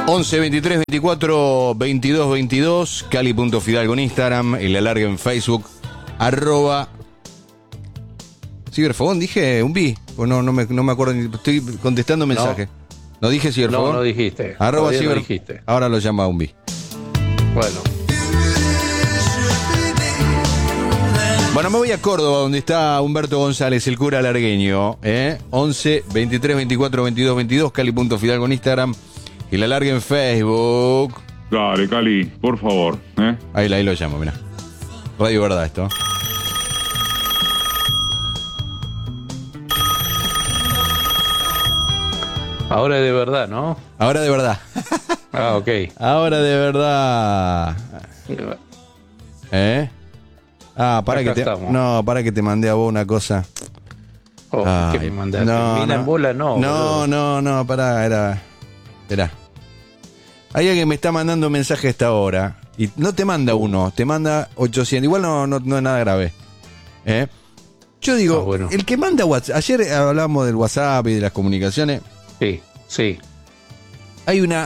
11 23 24 22 22, Cali.Fidalgo en Instagram, el alargue en Facebook, @ Ciberfogón, dije un bi, o no me acuerdo, estoy contestando mensajes. No dije Ciberfogón. No dijiste. @ dijiste. Ahora lo llama un bi. Bueno. Bueno, me voy a Córdoba, donde está Humberto González, el cura largueño. 11 23 24 22 22, Cali.Fidalgo en Instagram, el alargue en Facebook. Dale, Cali, por favor. Ahí lo llamo, mirá. Radio Verdad esto. Ahora es de verdad, ¿no? Ahora de verdad. Ah, ok. Ahora de verdad. Para Acá que te... estamos. No, para que te mandé a vos una cosa. ¿Qué me mandaste? ¿Mina en bola? No. No, pará, Esperá. Hay alguien que me está mandando un mensaje a esta hora. Y no te manda uno, te manda 800. Igual no es nada grave. Yo digo, bueno. El que manda WhatsApp. Ayer hablamos del WhatsApp y de las comunicaciones. Sí. Hay un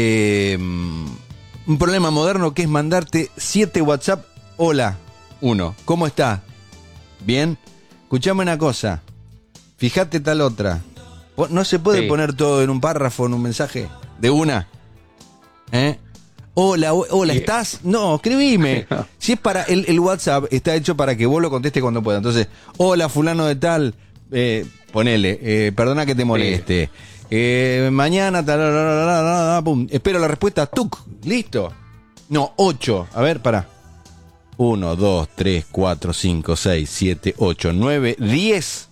problema moderno que es mandarte 7 WhatsApp. Hola, 1. ¿Cómo está? ¿Bien? Escuchame una cosa. Fíjate tal otra. ¿No se puede poner todo en un párrafo, en un mensaje? De una. Hola, ¿estás? No, escribime. Si es para el WhatsApp, está hecho para que vos lo contestes cuando pueda. Entonces, hola, fulano de tal, ponele, perdona que te moleste. Mañana, pum, espero la respuesta, tuc, listo. No, 8, a ver, pará. 1, 2, 3, 4, 5, 6, 7, 8, 9, 10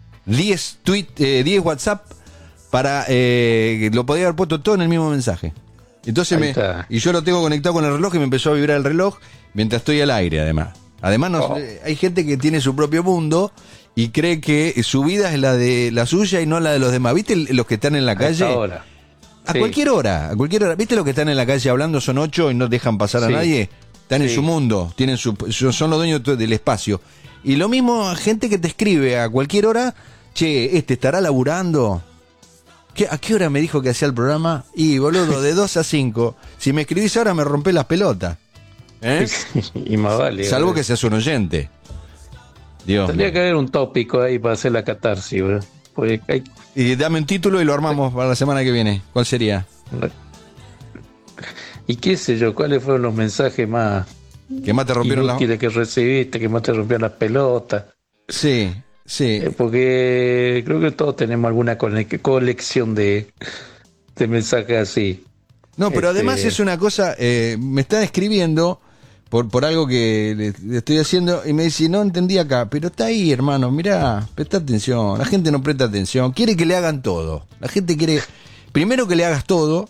WhatsApp para lo podía haber puesto todo en el mismo mensaje. Entonces y yo lo tengo conectado con el reloj y me empezó a vibrar el reloj mientras estoy al aire, además. Hay gente que tiene su propio mundo y cree que su vida es la de la suya y no la de los demás. ¿Viste los que están en la calle? Ahora. A cualquier hora. ¿Viste los que están en la calle hablando? Son 8 y no dejan pasar a nadie. Están en su mundo, son los dueños del espacio. Y lo mismo gente que te escribe a cualquier hora, che, ¿estará laburando? ¿A qué hora me dijo que hacía el programa? Y boludo, de 2 a 5. Si me escribís ahora me rompés las pelotas. Y más vale. Salvo que seas un oyente. Dios. Tendría que haber un tópico ahí para hacer la catarsis, bro. Y dame un título y lo armamos para la semana que viene. ¿Cuál sería? Y qué sé yo, ¿cuáles fueron los mensajes más que más te rompieron inútiles que recibiste, que más te rompieron las pelotas? Sí. Porque creo que todos tenemos alguna colección de mensajes así. No, pero además es una cosa, me están escribiendo por algo que le estoy haciendo y me dice, no entendí acá, pero está ahí, hermano, mirá, presta atención. La gente no presta atención, quiere que le hagan todo. La gente quiere, primero que le hagas todo.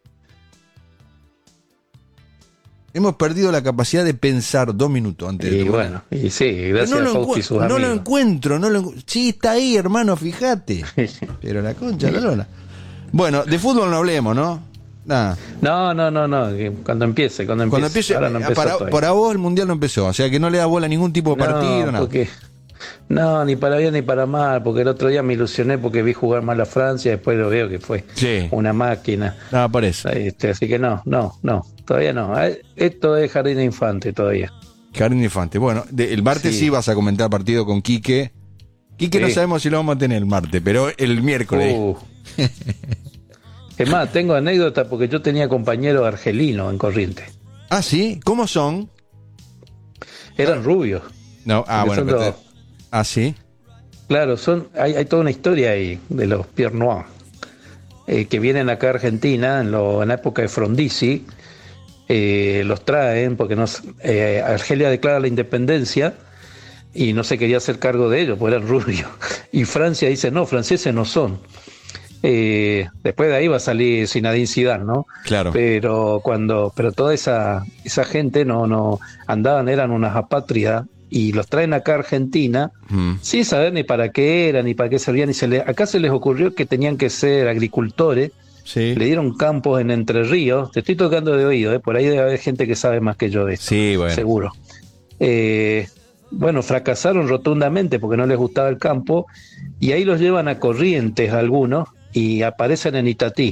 Hemos perdido la capacidad de pensar 2 minutos antes de... Y bueno, y sí, gracias a Fauci y sus amigos. No lo encuentro. Sí, está ahí, hermano, fíjate. Pero la concha, la lona. Bueno, de fútbol no hablemos, ¿no? Nada. No. Cuando empiece. Ahora no empezó para vos el Mundial no empezó, o sea que no le da bola a ningún tipo de partido, nada. No, ni para bien ni para mal, porque el otro día me ilusioné porque vi jugar mal a Francia, después lo veo que fue una máquina. No, por eso. Así que no, todavía no. Esto es jardín de infante todavía. Jardín de infante. Bueno, el martes sí vas a comentar partido con Quique. Quique no sabemos si lo vamos a tener el martes, pero el miércoles. Es más, tengo anécdota porque yo tenía compañeros argelinos en Corrientes. ¿Ah, sí? ¿Cómo son? Eran rubios. No, bueno. ¿Sí? Claro, hay toda una historia ahí de los Pierre Noir, que vienen acá a Argentina en la época de Frondizi, los traen porque Argelia declara la independencia y no se quería hacer cargo de ellos, porque eran rubios. Y Francia dice, no, franceses no son. Después de ahí va a salir Zinedine Zidane, ¿no? Claro. Pero toda esa gente no andaban, eran unas apátridas y los traen acá a Argentina sin saber ni para qué eran, ni para qué servían. Acá se les ocurrió que tenían que ser agricultores. Sí. Le dieron campos en Entre Ríos. Te estoy tocando de oído, por ahí debe haber gente que sabe más que yo de esto. Sí, bueno. Seguro. Bueno, fracasaron rotundamente porque no les gustaba el campo y ahí los llevan a Corrientes algunos y aparecen en Itatí.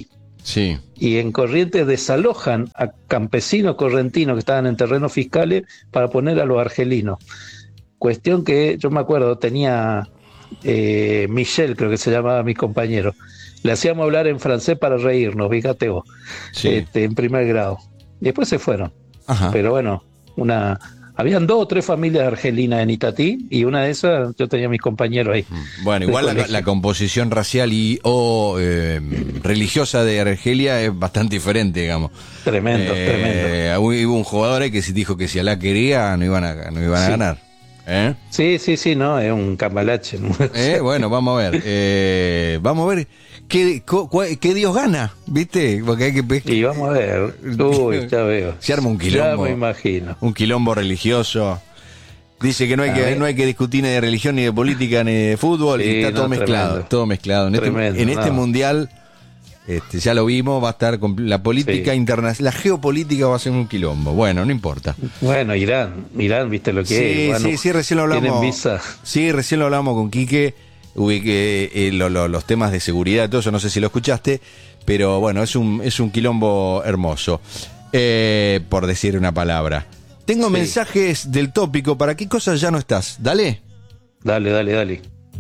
Sí. Y en Corrientes desalojan a campesinos correntinos que estaban en terrenos fiscales para poner a los argelinos. Cuestión que yo me acuerdo, tenía Michel, creo que se llamaba mi compañero. Le hacíamos hablar en francés para reírnos, fíjate vos, Sí. en primer grado. Y después se fueron. Ajá. Pero bueno, habían 2 o 3 familias argelinas en Itatí, y una de esas yo tenía a mis compañeros ahí. Bueno, igual la composición racial o religiosa de Argelia es bastante diferente, digamos. Tremendo, tremendo. Hubo un jugador ahí que si dijo que si Alá quería no iban a ganar. Sí, no, es un cambalache. ¿No? Bueno, vamos a ver. Vamos a ver qué Dios gana, ¿viste? Porque hay que... Y vamos a ver. Uy, ya veo. Se arma un quilombo. Ya me imagino. Un quilombo religioso. Dice que no hay que discutir ni de religión, ni de política, ni de fútbol. Sí, Y está todo no, mezclado. tremendo. Todo mezclado. En este mundial, ya lo vimos, va a estar con la política internacional. La geopolítica va a ser un quilombo. Bueno, no importa. Bueno, Irán, viste lo que Sí, es. Bueno, sí, recién lo hablamos. tienen visa. Sí, recién lo hablamos con Quique. Ubiqué los temas de seguridad, todo eso, no sé si lo escuchaste, pero bueno, es un quilombo hermoso, por decir una palabra. Tengo mensajes del tópico. ¿Para qué cosas ya no estás? Dale. Dale.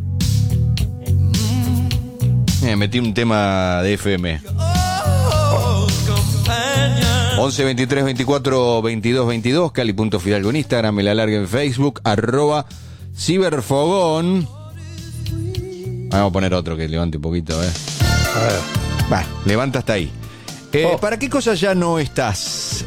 Metí un tema de FM. 11 23 24 22 22, Cali.Fidalgo en Instagram, me la larga en Facebook, @ciberfogón. Vamos a poner otro que levante un poquito, A ver. Va, levanta hasta ahí. ¿Para qué cosas ya no estás?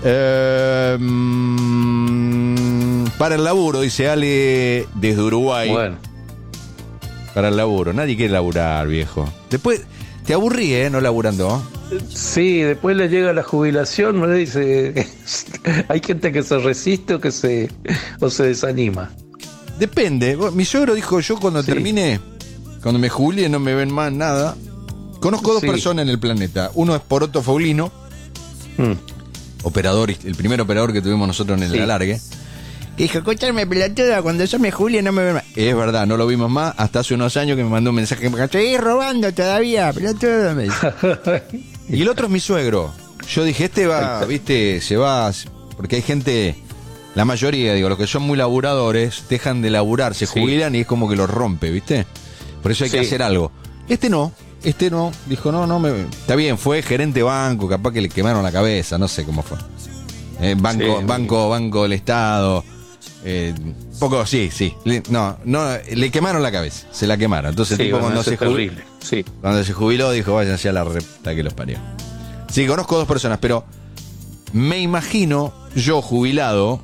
Para el laburo, dice Ale desde Uruguay. Bueno, Para el laburo. Nadie quiere laburar, viejo. Después, te aburrí, no laburando. sí, después le llega la jubilación, ¿no? Dice, hay gente que se resiste o se desanima. Depende. Mi suegro dijo, yo cuando Sí. termine, cuando me jubile no me ven más nada. Conozco 2 Sí. personas en el planeta. Uno es Poroto Faulino, operador, el primer operador que tuvimos nosotros en el Sí. alargue. Que dijo, escúchame, pelotuda, cuando yo me jubile no me ven más. Es verdad, no lo vimos más hasta hace unos años que me mandó un mensaje que me dijo, estoy robando todavía, pelotuda. Me dice. Y el otro es mi suegro. Yo dije, se va, porque hay gente, la mayoría, digo, los que son muy laburadores, dejan de laburar, se Sí. jubilan y es como que los rompe, ¿viste? Por eso hay que Sí. hacer algo. Este no, dijo, está bien, fue gerente banco, capaz que le quemaron la cabeza, no sé cómo fue. Banco del Estado, poco, sí, le quemaron la cabeza, se la quemaron. Entonces Sí, el tipo bueno, cuando eso se es terrible. Sí. cuando se jubiló dijo, váyanse a la repta que los parió. Sí, conozco 2 personas, pero me imagino yo jubilado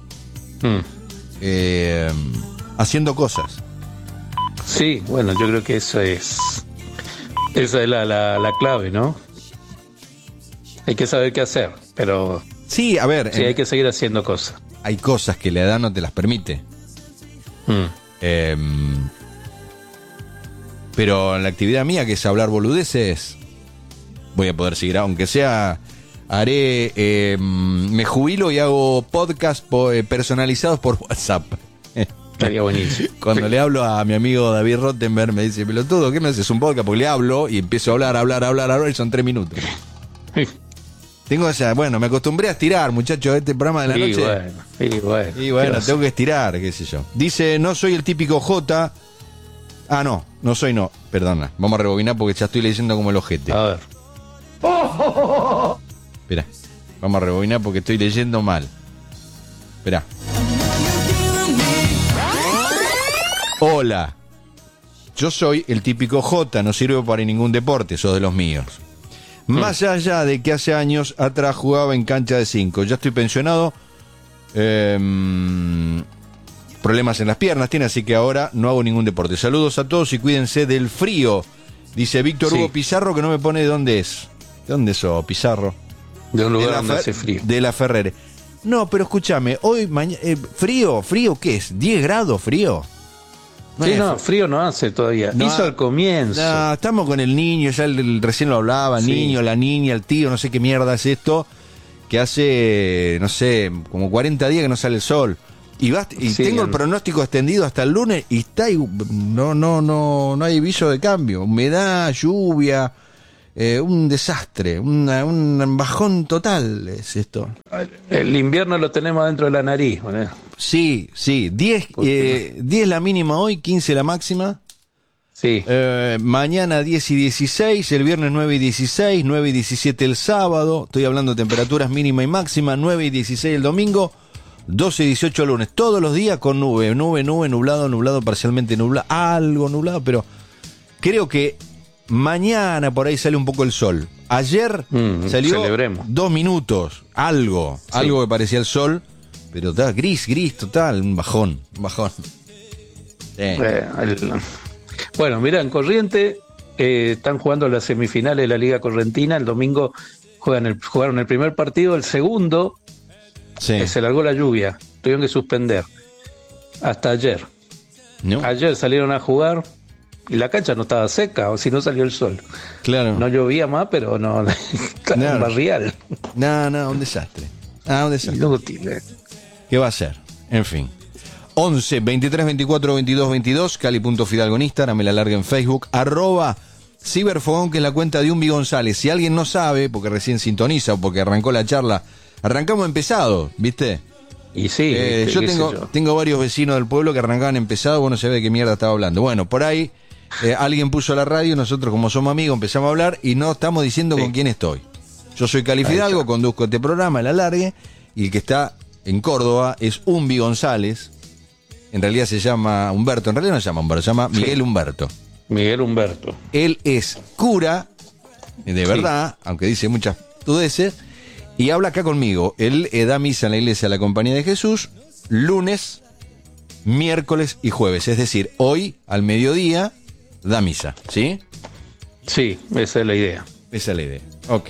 haciendo cosas. Sí, bueno, yo creo que esa es la clave, ¿no? Hay que saber qué hacer, pero Sí, a ver, sí hay que seguir haciendo cosas. hay cosas que la edad no te las permite. Pero en la actividad mía, que es hablar boludeces, voy a poder seguir, aunque sea, me jubilo y hago podcast personalizados por WhatsApp. Estaría buenísimo. Cuando le hablo a mi amigo David Rottenberg, me dice, pelotudo, ¿qué me haces un podcast? Porque le hablo y empiezo a hablar y son 3 minutos. Tengo bueno, me acostumbré a estirar, muchachos, este programa de la noche. Y bueno, tengo que estirar, qué sé yo. Dice, no soy el típico J. Ah, no soy, perdona. Vamos a rebobinar porque ya estoy leyendo como el ojete. A ver. Espera, vamos a rebobinar porque estoy leyendo mal. Espera. Hola. Yo soy el típico J, no sirve para ningún deporte, sos de los míos. Más allá de que hace años atrás jugaba en cancha de 5. Ya estoy pensionado. Problemas en las piernas tiene, así que ahora no hago ningún deporte. Saludos a todos y cuídense del frío. Dice Víctor Hugo Pizarro, que no me pone de dónde es. ¿De dónde sos, Pizarro? De un lugar donde hace frío. De la Ferrere. No, pero escúchame, hoy, frío, ¿qué es? ¿10 grados frío? Frío no hace todavía. No, hizo al comienzo. No, estamos con el niño, ya recién lo hablaba, Sí. niño, la niña, el tío, no sé qué mierda es esto, que hace, no sé, como 40 días que no sale el sol. Y Sí, tengo el pronóstico extendido hasta el lunes y está no hay viso de cambio. Humedad, lluvia, un desastre, un bajón total es esto. El invierno lo tenemos dentro de la nariz. ¿No? Sí, 10 la mínima hoy, 15 la máxima. Sí. Mañana 10 y 16, el viernes 9 y 16, 9 y 17 el sábado. Estoy hablando de temperaturas mínima y máxima, 9 y 16 el domingo, 12 y 18 el lunes. Todos los días con nube, nublado, parcialmente nublado, algo nublado, pero creo que mañana por ahí sale un poco el sol. Ayer salió celebremos. 2 minutos, algo que parecía el sol, pero está gris, total, un bajón. Sí. Bueno, mira, en Corriente están jugando las semifinales de la Liga Correntina. El domingo jugaron el primer partido, el segundo se largó la lluvia, tuvieron que suspender hasta ayer. ¿No? Ayer salieron a jugar y la cancha no estaba seca, o si no salió el sol. Claro. No llovía más, pero no, Claro. barrial. No, un desastre. Inútil. ¿Qué va a ser? En fin. 11 23 24 22 22, Cali.Fidalgo en Instagram, me la larga en Facebook, @Ciberfogón, que es la cuenta de Umbi González. Si alguien no sabe, porque recién sintoniza o porque arrancó la charla, arrancamos empezado, ¿viste? Y sí, yo tengo varios vecinos del pueblo que arrancaban empezado, bueno, se ve de qué mierda estaba hablando. Bueno, por ahí alguien puso la radio, nosotros como somos amigos empezamos a hablar y no estamos diciendo con quién estoy. Yo soy Cali Fidalgo, conduzco este programa, la largue, y el que está en Córdoba es Umbi González. En realidad se llama Humberto, en realidad no se llama Humberto, se llama Miguel Humberto. Miguel Humberto. Él es cura, de verdad, aunque dice muchas tudeces, y habla acá conmigo. Él da misa en la iglesia de la Compañía de Jesús, lunes, miércoles y jueves. Es decir, hoy, al mediodía, da misa, ¿sí? Sí, esa es la idea. Esa es la idea, ok.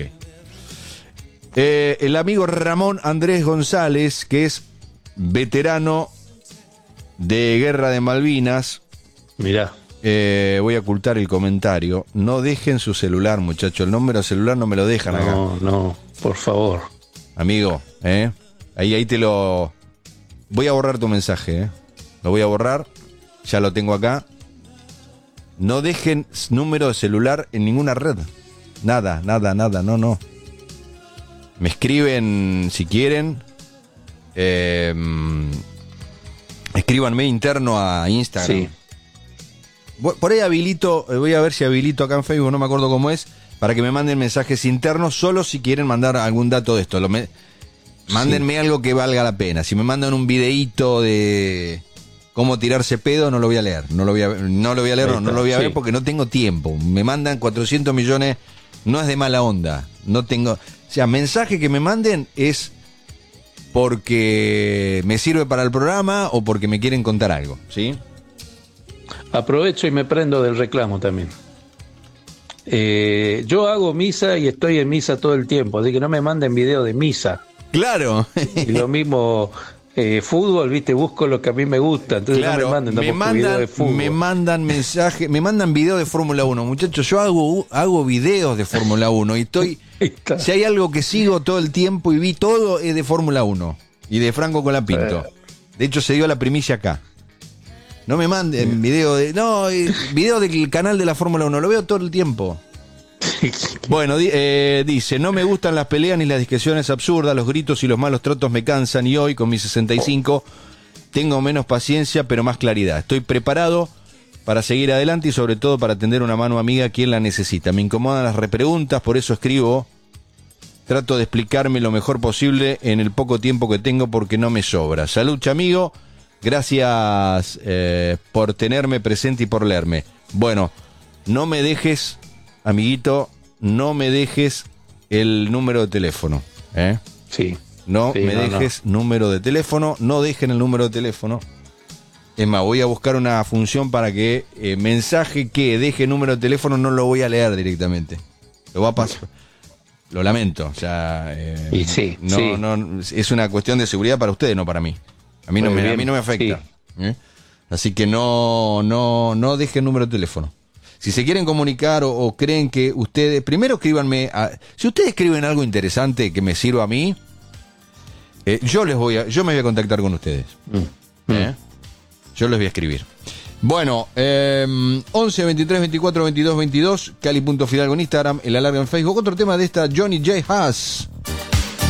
El amigo Ramón Andrés González, que es veterano de Guerra de Malvinas. Mirá. Voy a ocultar el comentario. No dejen su celular, muchachos. El número de celular no me lo dejan acá. No, por favor. Amigo, ahí te lo... Voy a borrar tu mensaje, Lo voy a borrar. Ya lo tengo acá. No dejen número de celular en ninguna red. Nada, no. Me escriben si quieren. Escríbanme interno a Instagram. Sí. Por ahí habilito, voy a ver si habilito acá en Facebook, no me acuerdo cómo es, para que me manden mensajes internos, solo si quieren mandar algún dato de esto. Mándenme algo que valga la pena. Si me mandan un videíto de cómo tirarse pedo, no lo voy a leer. No lo voy a ver porque no tengo tiempo. Me mandan 400 millones, no es de mala onda. No tengo... O sea, mensaje que me manden es porque me sirve para el programa o porque me quieren contar algo, ¿sí? Aprovecho y me prendo del reclamo también. Yo hago misa y estoy en misa todo el tiempo, así que no me manden video de misa. Claro. Y lo mismo fútbol, viste, busco lo que a mí me gusta, entonces claro, no me manden video de fútbol. Me mandan mensajes, me mandan video de Fórmula 1. Muchachos, yo hago videos de Fórmula 1 y estoy... Si hay algo que sigo todo el tiempo y vi todo es de Fórmula 1 y de Franco Colapinto. De hecho se dio la primicia acá. No me manden video del canal de la Fórmula 1, lo veo todo el tiempo. Bueno, dice, no me gustan las peleas ni las discusiones absurdas, los gritos y los malos tratos me cansan y hoy con mis 65 tengo menos paciencia pero más claridad. Estoy preparado para seguir adelante y sobre todo para tender una mano amiga a quien la necesita. Me incomodan las repreguntas, por eso escribo. Trato de explicarme lo mejor posible en el poco tiempo que tengo porque no me sobra. Salud, amigo. Gracias por tenerme presente y por leerme. Bueno, no me dejes, amiguito, no me dejes el número de teléfono. Sí. No me dejes número de teléfono, no dejen el número de teléfono. Es más, voy a buscar una función para que mensaje que deje número de teléfono no lo voy a leer directamente. Lo va a pasar. Lo lamento, o sea, y sí, no, es una cuestión de seguridad para ustedes, no para mí. A mí no me afecta. Sí. Así que no dejen número de teléfono. Si se quieren comunicar o creen que ustedes, primero escríbanme. Si ustedes escriben algo interesante que me sirva a mí, yo me voy a contactar con ustedes. Yo les voy a escribir. Bueno, 11 23 24 22 22, Cali.Fidalgo en Instagram, el alarga en Facebook. Otro tema de esta Johnny J. Haas.